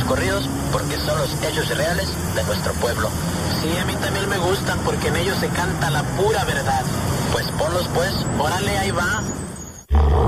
corridos porque son los hechos reales de nuestro pueblo. Sí, a mí también me gustan porque en ellos se canta la pura verdad. Pues ponlos pues, Órale, ahí va.